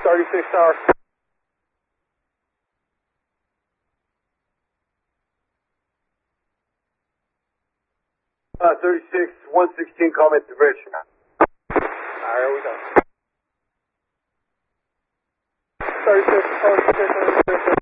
36 Tower. 36, 116, call me at the bridge. Alright, here we go. 36, 36, 36.